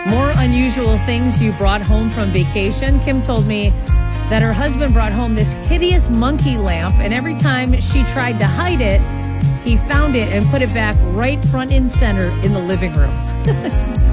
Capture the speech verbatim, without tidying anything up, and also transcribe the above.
More unusual things you brought home from vacation. Kim told me that her husband brought home this hideous monkey lamp, and every time she tried to hide it, he found it and put it back right front and center in the living room.